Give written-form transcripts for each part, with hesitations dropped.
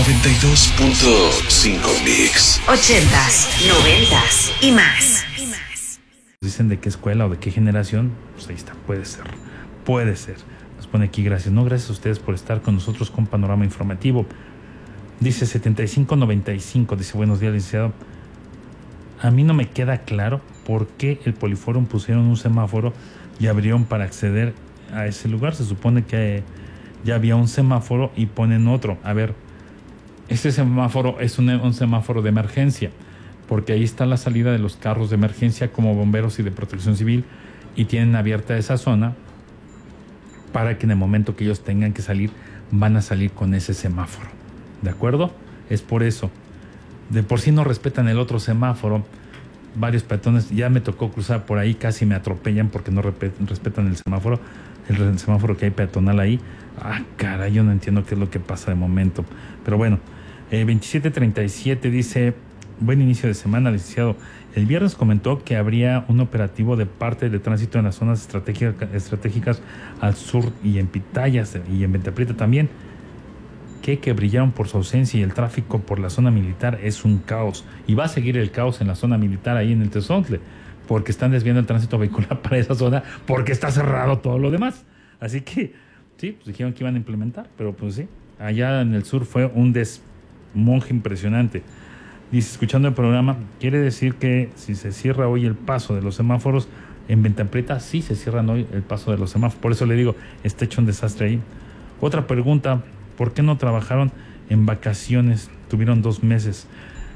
92.5 Mix. 80s, 90s y más. Dicen de qué escuela o de qué generación, pues ahí está, puede ser. Nos pone aquí, gracias. No, gracias a ustedes por estar con nosotros con Panorama Informativo. Dice 7595, dice, buenos días, licenciado. A mí no me queda claro por qué el Poliforum pusieron un semáforo y abrieron para acceder a ese lugar. Se supone que ya había un semáforo y ponen otro. A ver, este semáforo es un semáforo de emergencia, porque ahí está la salida de los carros de emergencia como bomberos y de protección civil, y tienen abierta esa zona para que en el momento que ellos tengan que salir, van a salir con ese semáforo. ¿De acuerdo? Es por eso. De por sí no respetan el otro semáforo. Varios peatones, ya me tocó cruzar por ahí, casi me atropellan porque no respetan el semáforo que hay peatonal ahí. Ah, caray, yo no entiendo qué es lo que pasa de momento. Pero bueno, 2737 dice, buen inicio de semana, licenciado. El viernes comentó que habría un operativo de parte de tránsito en las zonas estratégicas al sur y en Pitayas y en Venta Prieta también, que brillaron por su ausencia, y el tráfico por la zona militar es un caos. Y va a seguir el caos en la zona militar ahí en el Tezontle, porque están desviando el tránsito vehicular para esa zona, porque está cerrado todo lo demás. Así que, sí, pues dijeron que iban a implementar, pero pues sí, allá en el sur fue un desmonje impresionante. Dice, escuchando el programa, quiere decir que si se cierra hoy el paso de los semáforos en Venta Prieta, sí se cierran hoy el paso de los semáforos. Por eso le digo, está hecho un desastre ahí. Otra pregunta, ¿por qué no trabajaron en vacaciones? Tuvieron 2 meses.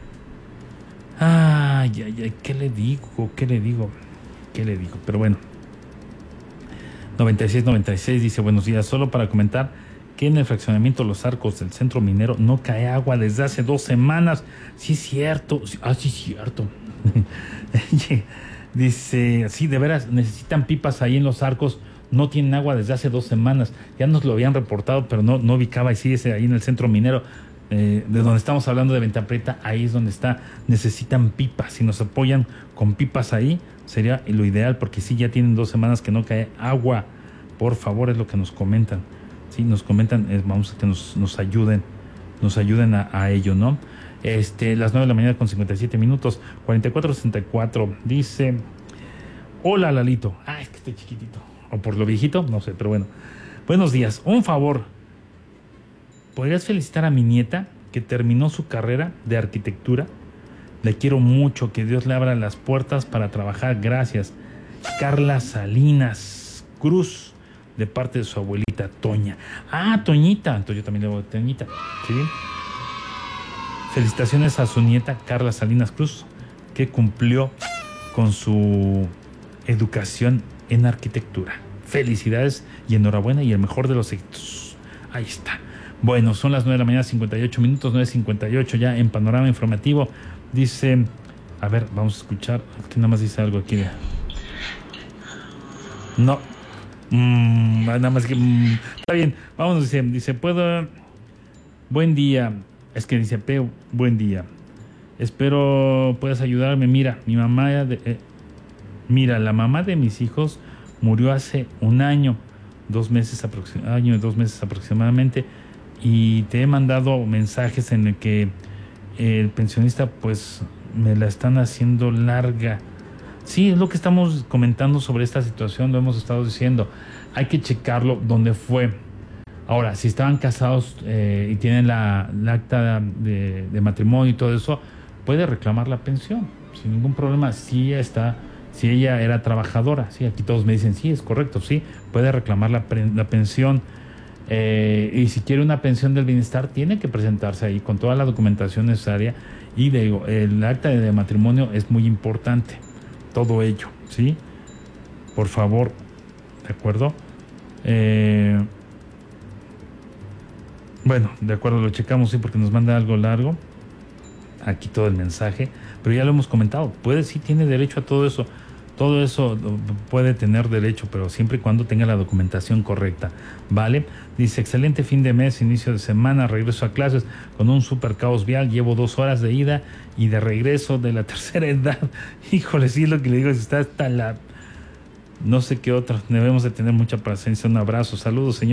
Ay, ¿qué le digo? Pero bueno. 9696 dice, buenos días, solo para comentar que en el fraccionamiento Los Arcos del Centro Minero no cae agua desde hace 2 semanas. Sí, es cierto. Sí, cierto. Dice, sí, de veras, necesitan pipas ahí en Los Arcos. No tienen agua desde hace 2 semanas. Ya nos lo habían reportado, pero no ubicaba. Y sí, ese ahí en el Centro Minero, de donde estamos hablando de Venta Prieta, ahí es donde está. Necesitan pipas. Si nos apoyan con pipas ahí, sería lo ideal, porque sí, ya tienen 2 semanas que no cae agua. Por favor, es lo que nos comentan. Sí, nos comentan, vamos a que nos ayuden a ello, ¿no? Las 9 de la mañana con 57 minutos, 4464, dice, hola Lalito. Es que estoy chiquitito. O por lo viejito, no sé, pero bueno. Buenos días, un favor. ¿Podrías felicitar a mi nieta que terminó su carrera de arquitectura? Le quiero mucho, que Dios le abra las puertas para trabajar, gracias. Carla Salinas Cruz, de parte de su abuelita Toña. Toñita, entonces yo también le voy a Toñita, ¿sí? Felicitaciones a su nieta Carla Salinas Cruz, que cumplió con su educación en arquitectura. Felicidades y enhorabuena y el mejor de los éxitos. Ahí está. Bueno, son las 9 de la mañana, 58 minutos, 9:58 ya en Panorama Informativo. Dice, a ver, vamos a escuchar, que nada más dice algo aquí. No. Nada más que... está bien, vámonos, dice, puedo... Buen día. Es que dice, buen día. Espero puedas ayudarme. Mira, la mamá de mis hijos murió hace un año, 2 meses aproximadamente, y te he mandado mensajes en el que el pensionista pues me la están haciendo larga. Sí, es lo que estamos comentando sobre esta situación, lo hemos estado diciendo. Hay que checarlo dónde fue. Ahora, si estaban casados y tienen la acta de matrimonio y todo eso, puede reclamar la pensión sin ningún problema. Si ella era trabajadora, sí, aquí todos me dicen, sí, es correcto, sí, puede reclamar la pensión. Y si quiere una pensión del bienestar, tiene que presentarse ahí con toda la documentación necesaria. Y digo, el acta de matrimonio es muy importante, todo ello, ¿sí? Por favor, ¿de acuerdo? Bueno, de acuerdo, lo checamos, sí, porque nos manda algo largo. Aquí todo el mensaje, pero ya lo hemos comentado, sí tiene derecho a todo eso puede tener derecho, pero siempre y cuando tenga la documentación correcta, ¿vale? Dice, excelente fin de mes, inicio de semana, regreso a clases con un super caos vial, llevo 2 horas de ida y de regreso de la tercera edad. Híjole, sí, lo que le digo es está hasta la... no sé qué otra, debemos de tener mucha paciencia. Un abrazo, saludos, señor.